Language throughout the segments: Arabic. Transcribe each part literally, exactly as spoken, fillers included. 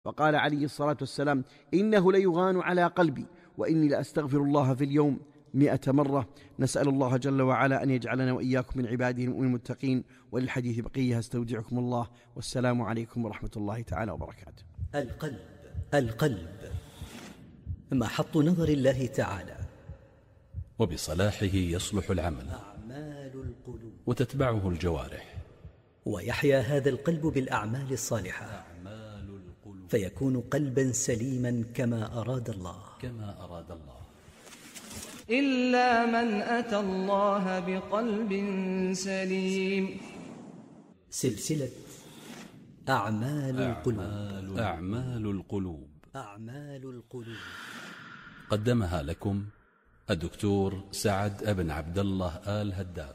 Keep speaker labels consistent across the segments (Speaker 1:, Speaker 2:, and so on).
Speaker 1: وقال عليه الصلاة والسلام: إنه ليغان على قلبي وإني لأستغفر الله في اليوم مئة مرة. نسأل الله جل وعلا أن يجعلنا وإياكم من عباده المتقين. وللحديث بقية، استودعكم الله، والسلام عليكم ورحمة الله تعالى وبركاته.
Speaker 2: القلب القلب محط نظر الله تعالى،
Speaker 3: وبصلاحه يصلح العمل
Speaker 2: أعمال القلوب،
Speaker 3: وتتبعه الجوارح،
Speaker 2: ويحيا هذا القلب بالأعمال الصالحة،
Speaker 3: أعمال القلوب،
Speaker 2: فيكون قلبا سليما كما أراد الله
Speaker 3: كما أراد الله.
Speaker 4: إلا من أتى الله بقلب سليم.
Speaker 2: سلسلة أعمال القلوب.
Speaker 3: أعمال القلوب
Speaker 2: أعمال القلوب
Speaker 3: قدمها لكم الدكتور سعد ابن عبد الله آل هداف.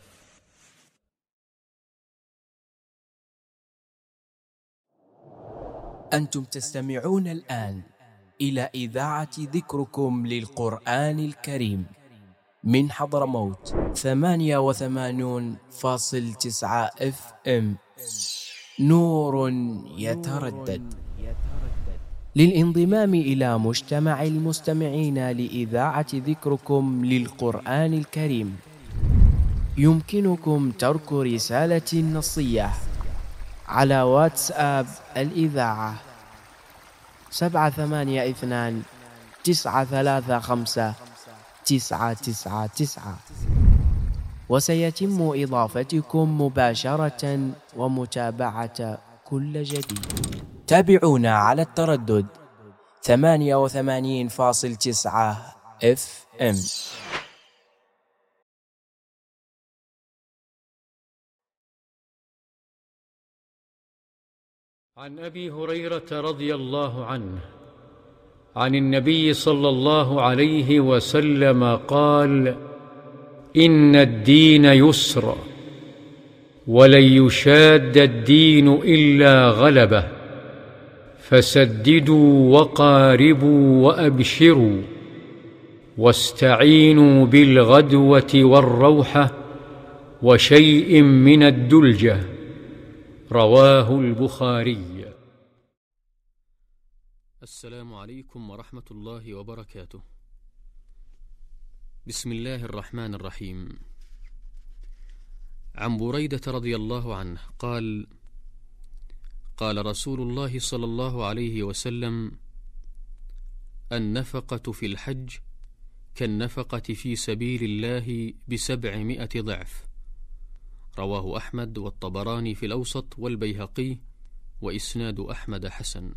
Speaker 5: أنتم تستمعون الآن إلى إذاعة ذكركم للقرآن الكريم من حضرموت ثمانية وثمانون فاصل تسعة اف ام. نور يتردد. للانضمام إلى مجتمع المستمعين لإذاعة ذكركم للقرآن الكريم يمكنكم ترك رسالة نصية على واتساب الإذاعة سبعة ثمانية اثنان تسعة ثلاثة خمسة تسعة تسعة تسعة، وسيتم إضافتكم مباشرة ومتابعة كل جديد. تابعونا على التردد ثمانية وثمانين فاصل تسعة اف ام.
Speaker 6: عن أبي هريرة رضي الله عنه عن النبي صلى الله عليه وسلم قال: إن الدين يسر ولن يشاد الدين إلا غلبه، فسددوا وقاربوا وأبشروا، واستعينوا بالغدوة والروحة وشيء من الدلجة. رواه البخاري.
Speaker 7: السلام عليكم ورحمة الله وبركاته. بسم الله الرحمن الرحيم. عن بريدة رضي الله عنه قال: قال رسول الله صلى الله عليه وسلم: النفقة في الحج كالنفقة في سبيل الله بسبعمائة ضعف. رواه أحمد والطبراني في الأوسط والبيهقي، وإسناد أحمد حسن.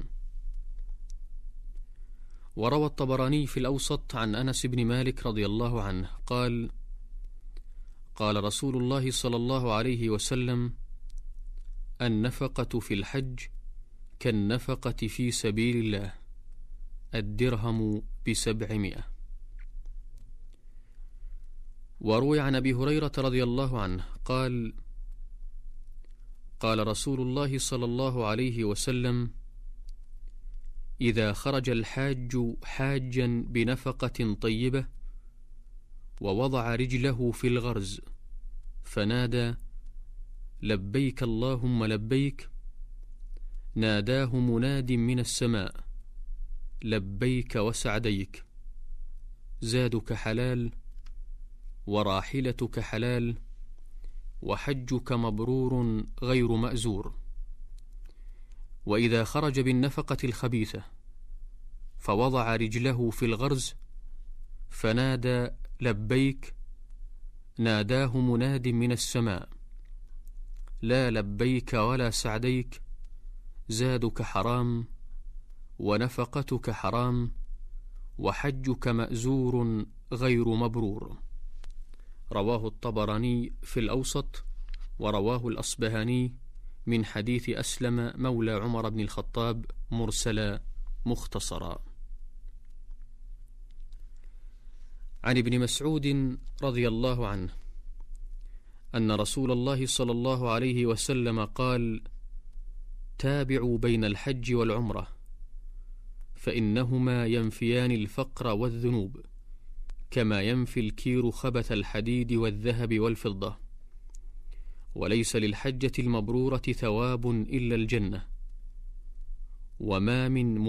Speaker 7: وروى الطبراني في الأوسط عن أنس بن مالك رضي الله عنه قال: قال رسول الله صلى الله عليه وسلم: النفقة في الحج كالنفقة في سبيل الله، الدرهم بسبعمائة. وروي عن أبي هريرة رضي الله عنه قال: قال رسول الله صلى الله عليه وسلم: إذا خرج الحاج حاجا بنفقة طيبة ووضع رجله في الغرز فنادى: لبيك اللهم لبيك، ناداه مناد من السماء: لبيك وسعديك، زادك حلال، وراحلتك حلال، وحجك مبرور غير مأزور. وإذا خرج بالنفقة الخبيثة فوضع رجله في الغرز فنادى: لبيك، ناداه مناد من السماء: لا لبيك ولا سعديك، زادك حرام، ونفقتك حرام، وحجك مأزور غير مبرور. رواه الطبراني في الأوسط، ورواه الأصبهاني من حديث أسلم مولى عمر بن الخطاب مرسلا مختصرا. عن ابن مسعود رضي الله عنه أن رسول الله صلى الله عليه وسلم قال: تابعوا بين الحج والعمرة، فإنهما ينفيان الفقر والذنوب كما ينفي الكير خبث الحديد والذهب والفضة. وليس للحجة المبرورة ثواب إلا الجنة، وما من